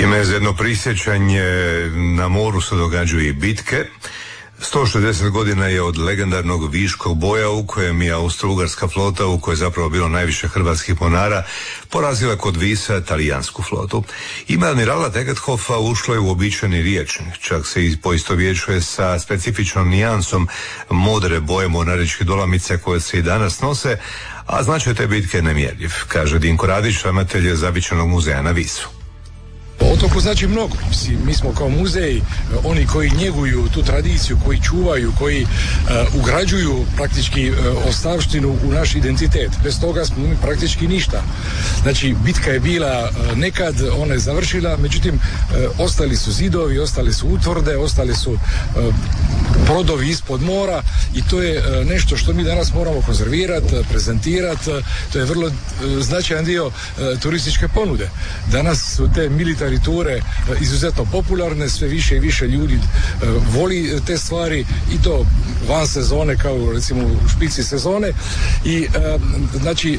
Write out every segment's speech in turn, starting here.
Vrijeme za jedno prisjećanje. Na moru se događaju i bitke. 160 godina je od legendarnog Viškog boja u kojem je austro-ugarska flota, u kojoj je zapravo bilo najviše hrvatskih mornara, porazila kod Visa talijansku flotu. Ime admirala Tegethofa ušlo je u uobičajeni rječnik, čak se i poistovjećuje sa specifičnom nijansom modre boje mornaričke dolamice koje se i danas nose, a značaj te bitke je nemjerljiv, kaže Dinko Radić, ravnatelj Zavičajnog muzeja na Visu. Otoku znači mnogo. Mi smo kao muzej oni koji njeguju tu tradiciju, koji čuvaju, koji ugrađuju praktički ostavštinu u naš identitet. Bez toga smo mi praktički ništa. Znači, bitka je bila nekad, ona je završila, međutim, ostali su zidovi, ostali su utvrde, ostali su brodovi ispod mora i to je nešto što mi danas moramo konzervirati, prezentirati. To je vrlo značajan dio turističke ponude. Danas su te militari ture izuzetno popularne, sve više i više ljudi voli te stvari i to van sezone kao recimo u špici sezone i znači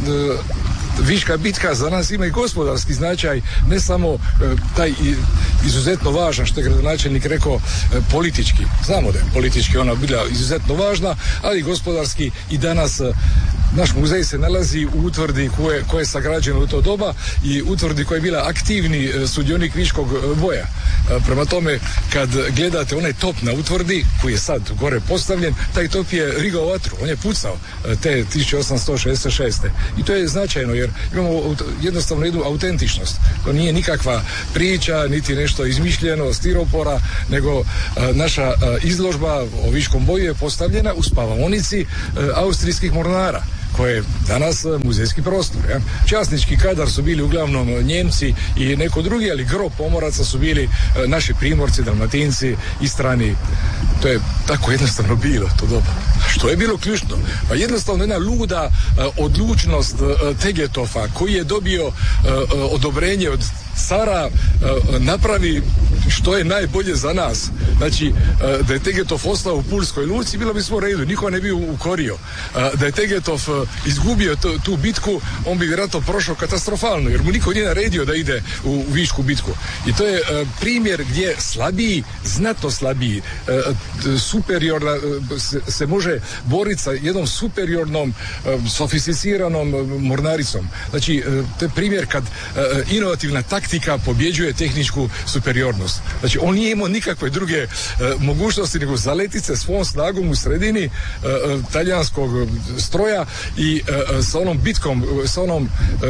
Viška bitka za nas ima i gospodarski značaj, ne samo taj izuzetno važan, što je gradonačelnik rekao, politički. Znamo da je politički ona bila izuzetno važna, ali gospodarski i danas naš muzej se nalazi u utvrdi koja je sagrađena u to doba i utvrdi koja je bila aktivni sudionik Viškog boja. Prema tome, kad gledate onaj top na utvrdi, koji je sad gore postavljen, taj top je rigao vatru, on je pucao te 1866. I to je značajno, jer imamo jednostavno jednu autentičnost. To nije nikakva priča, niti nešto izmišljeno, stiropora, nego naša izložba o Viškom boju je postavljena u spavaonici austrijskih mornara, koje je danas muzejski prostor. Ja. Časnički kadar su bili uglavnom Njemci i neko drugi, ali gro pomoraca su bili naši Primorci, Dalmatinci, Istrani. To je tako jednostavno bilo to doba. Što je bilo ključno? Pa jednostavno jedna luda odlučnost Tegetofa, koji je dobio odobrenje od cara, napravi što je najbolje za nas. Znači, da je Tegetov ostao u Pulskoj luci, bilo bi sve u redu, niko ne bi ukorio. Da je Tegetov izgubio tu bitku, on bi vjerojatno prošao katastrofalno, jer mu niko nije naredio da ide u Višku bitku. I to je primjer gdje slabiji, znatno slabiji, superiorna, se može boriti sa jednom superiornom, sofisticiranom mornaricom. Znači, to je primjer kad inovativna taktika pobjeđuje tehničku superiornost. Znači, on nije imao nikakve druge mogućnosti nego zaletiti se svom snagom u sredini talijanskog stroja i sa onom bitkom, sa onom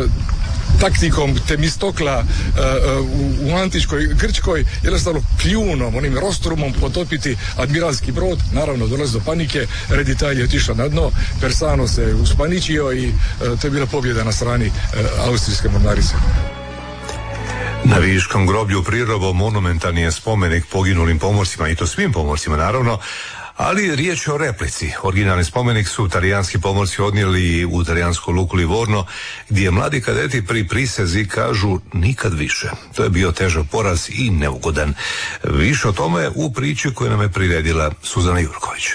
taktikom Temistokla u antičkoj Grčkoj, jednostavno kljunom, onim rostrumom potopiti admiralski brod. Naravno, dolazi do panike, Red Italije je otišla na dno, Persano se uspaničio i to je bila pobjeda na strani austrijske mornarice. Na Viškom groblju Prirobo monumentalni je spomenik poginulim pomorcima, i to svim pomorcima naravno, ali riječ je o replici. Originalni spomenik su talijanski pomorci odnijeli u talijansku luku Livorno, gdje mladi kadeti pri prisezi kažu nikad više. To je bio težak poraz i neugodan. Više o tome u priči koju nam je priredila Suzana Jurković.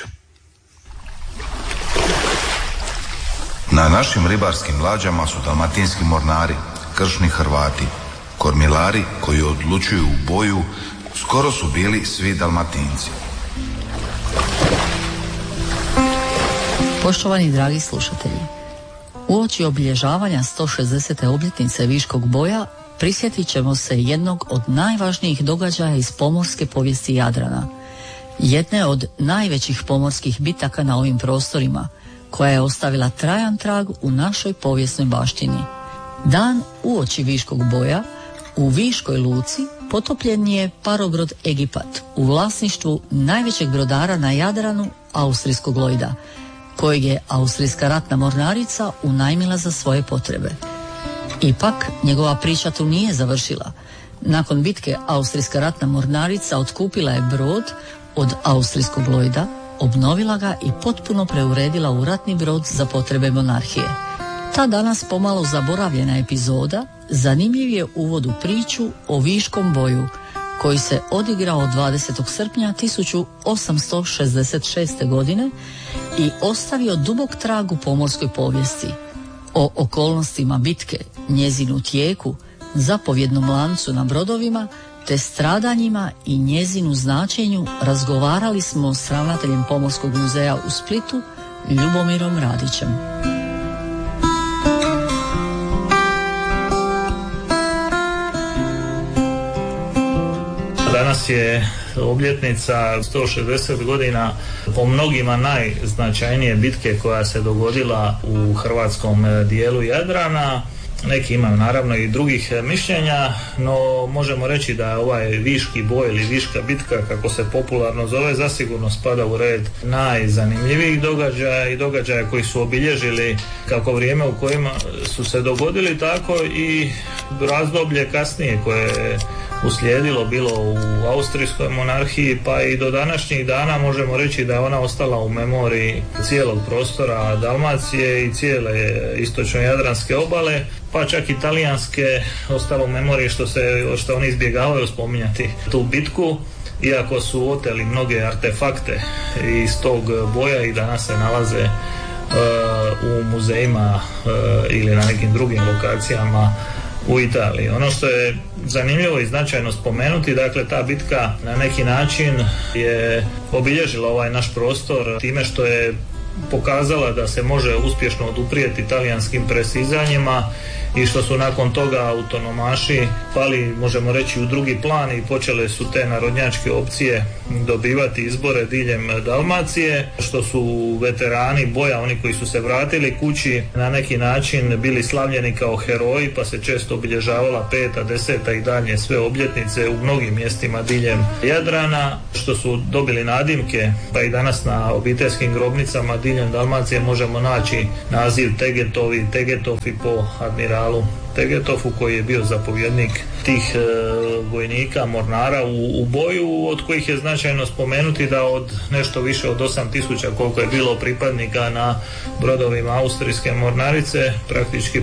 Na našim ribarskim lađama su dalmatinski mornari, kršni Hrvati. Kormilari koji odlučuju u boju skoro su bili svi Dalmatinci. Poštovani dragi slušatelji, uoči obilježavanja 160. obljetnice Viškog boja prisjetit ćemo se jednog od najvažnijih događaja iz pomorske povijesti Jadrana, jedne od najvećih pomorskih bitaka na ovim prostorima, koja je ostavila trajan trag u našoj povijesnoj baštini. Dan uoči Viškog boja u Viškoj luci potopljen je parobrod Egipat u vlasništvu najvećeg brodara na Jadranu, austrijskog Lloyda, kojeg je austrijska ratna mornarica unajmila za svoje potrebe. Ipak, njegova priča tu nije završila. Nakon bitke austrijska ratna mornarica otkupila je brod od austrijskog Lloyda, obnovila ga i potpuno preuredila u ratni brod za potrebe monarhije. Ta danas pomalo zaboravljena epizoda zanimljiv je uvod u priču o Viškom boju, koji se odigrao 20. srpnja 1866. godine i ostavio dubok trag u pomorskoj povijesti. O okolnostima bitke, njezinu tijeku, zapovjednom lancu na brodovima te stradanjima i njezinu značenju razgovarali smo s ravnateljem Pomorskog muzeja u Splitu, Ljubomirom Radićem. Danas je obljetnica 160 godina po mnogima najznačajnije bitke koja se dogodila u hrvatskom dijelu Jadrana. Neki imaju naravno i drugih mišljenja, no možemo reći da ovaj Viški boj ili Viška bitka, kako se popularno zove, zasigurno spada u red najzanimljivijih događaja i događaja koji su obilježili kako vrijeme u kojima su se dogodili, tako i razdoblje kasnije koje je uslijedilo bilo u Austrijskoj monarhiji, pa i do današnjih dana možemo reći da je ona ostala u memoriji cijelog prostora Dalmacije i cijele istočno-jadranske obale, pa čak i talijanske ostalo u memoriji što oni izbjegavaju spominjati tu bitku, iako su oteli mnoge artefakte iz tog boja i danas se nalaze u muzejima ili na nekim drugim lokacijama u Italiji. Ono što je zanimljivo i značajno spomenuti, dakle ta bitka na neki način je obilježila ovaj naš prostor time što je pokazala da se može uspješno oduprijeti talijanskim presizanjima i što su nakon toga autonomaši pali, možemo reći, u drugi plan i počele su te narodnjačke opcije dobivati izbore diljem Dalmacije, što su veterani boja, oni koji su se vratili kući, na neki način bili slavljeni kao heroji, pa se često obilježavala 5., 10. i dalje sve obljetnice u mnogim mjestima diljem Jadrana, što su dobili nadimke, pa i danas na obiteljskim grobnicama diljem Dalmacije možemo naći naziv Tegetofi po admiralu Tegetofu, koji je bio zapovjednik tih vojnika, mornara u boju, od kojih je značajno spomenuti da od nešto više od 8.000 koliko je bilo pripadnika na brodovima austrijske mornarice, praktički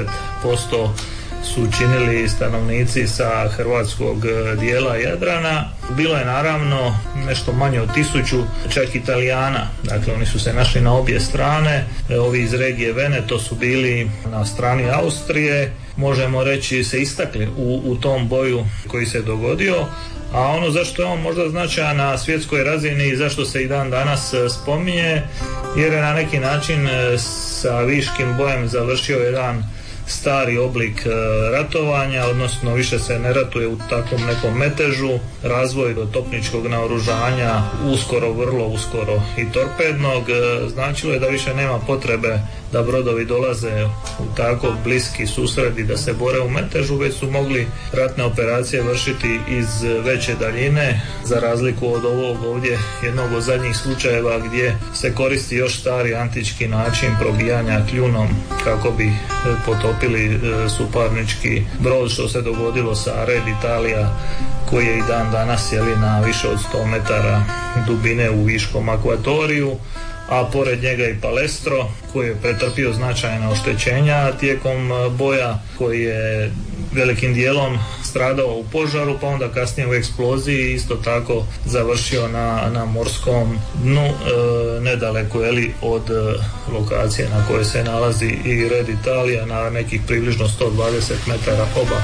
50% su činili stanovnici sa hrvatskog dijela Jadrana. Bilo je naravno nešto manje od 1000 čak Italijana, dakle oni su se našli na obje strane. Ovi iz regije Veneto su bili na strani Austrije, možemo reći se istakli u tom boju koji se dogodio. A ono zašto je on možda značajan na svjetskoj razini i zašto se i dan danas spominje, jer je na neki način sa Viškim bojem završio jedan stari oblik ratovanja, odnosno više se ne ratuje u takvom nekom metežu, razvoj do topničkog naoružanja, uskoro, vrlo uskoro i torpednog, značilo je da više nema potrebe da brodovi dolaze u tako bliski susredi da se bore u metežu, već su mogli ratne operacije vršiti iz veće daljine, za razliku od ovog ovdje jednog od zadnjih slučajeva gdje se koristi još stari antički način probijanja kljunom kako bi potopili suparnički brod, što se dogodilo sa Red Italia, koji je i dan danas na više od 100 metara dubine u Viškom akvatoriju, a pored njega i Palestro, koji je pretrpio značajna oštećenja tijekom boja, koji je velikim dijelom stradao u požaru, pa onda kasnije u eksploziji isto tako završio na morskom dnu, nedaleko od lokacije na kojoj se nalazi i Red Italia, na nekih približno 120 metara oba.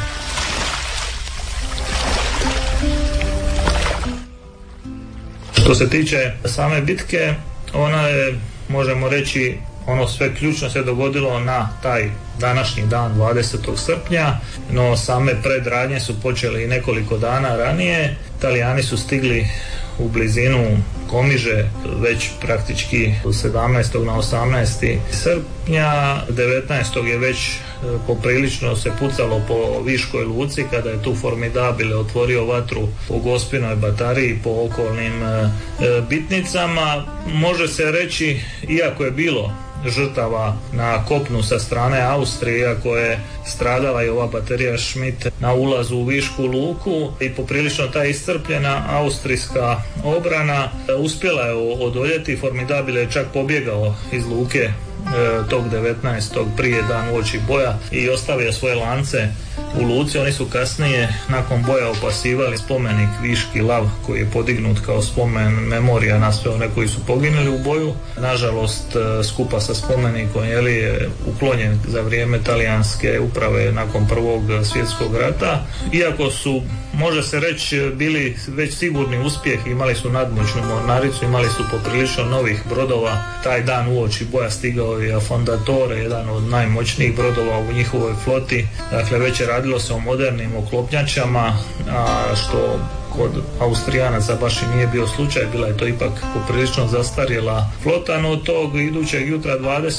Što se tiče same bitke, ona je, možemo reći, ono sve ključno se dogodilo na taj današnji dan 20. srpnja, no same predradnje su počele i nekoliko dana ranije. Italijani su stigli u blizinu Komiže već praktički 17. na 18. srpnja, 19. je već poprilično se pucalo po Viškoj luci kada je tu Formidabile otvorio vatru po Gospinoj batariji, po okolnim bitnicama. Može se reći, iako je bilo žrtava na kopnu sa strane Austrije, iako je stradala i ova baterija Schmidt na ulazu u Višku luku, i poprilično ta iscrpljena austrijska obrana uspjela je odoljeti. Formidabile je čak pobjegao iz luke tog 19. prije dan uoči boja i ostavio svoje lance u luci. Oni su kasnije nakon boja opasivali spomenik Viški lav koji je podignut kao spomen memorija na sve one koji su poginuli u boju. Nažalost, skupa sa spomenikom je uklonjen za vrijeme talijanske uprave nakon Prvog svjetskog rata. Iako su, može se reći, bili već sigurni uspjeh, imali su nadmoćnu mornaricu, imali su poprilično novih brodova. Taj dan uoči boja stigao je Fondatore, jedan od najmoćnijih brodova u njihovoj floti. Dakle, već je radilo se o modernim oklopnjačama, a što kod Austrijanaca baš i nije bio slučaj, bila je to ipak poprilično zastarjela flota, no tog idućeg jutra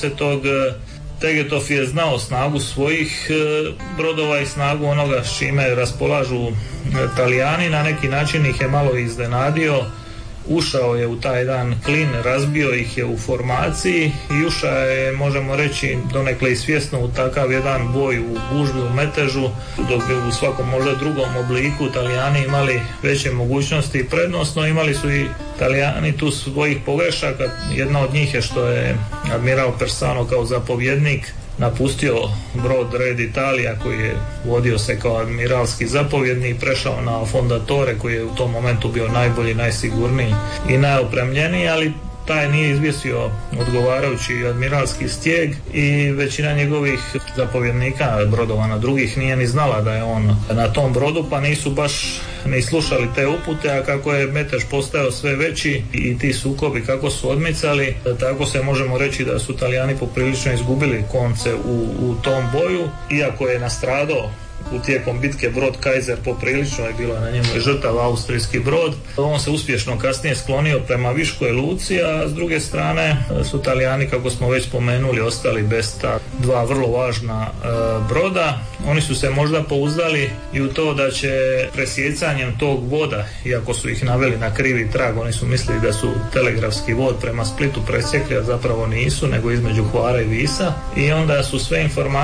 20. Tegetov je znao snagu svojih brodova i snagu onoga s čime raspolažu Talijani, na neki način ih je malo iznenadio. Ušao je u taj dan klin, razbio ih je u formaciji i ušao je, možemo reći, donekle i svjesno u takav jedan boj u gužvi, u metežu, dok bi u svakom možda drugom obliku Talijani imali veće mogućnosti i prednostno. Imali su i Talijani tu svojih pogrešaka. Jedna od njih je što je admiral Persano kao zapovjednik napustio brod Red Italija koji je vodio se kao admiralski zapovjednik, prešao na Fondatore koji je u tom momentu bio najbolji, najsigurniji i najopremljeniji, ali taj nije izvjesio odgovarajući admiralski stijeg i većina njegovih zapovjednika brodova na drugih nije ni znala da je on na tom brodu, pa nisu baš ni slušali te upute, a kako je metež postajao sve veći i ti sukobi kako su odmicali, tako se možemo reći da su Talijani poprilično izgubili konce u tom boju, iako je nastradao u tijekom bitke brod Kaiser, poprilično je bilo na njemu žrtav austrijski brod. On se uspješno kasnije sklonio prema Viškoj luci, a s druge strane su Talijani, kako smo već spomenuli, ostali bez ta dva vrlo važna broda. Oni su se možda pouzdali i u to da će presjecanjem tog voda, iako su ih naveli na krivi trag, oni su mislili da su telegrafski vod prema Splitu presjekli, a zapravo nisu, nego između Hvara i Visa, i onda su sve informacije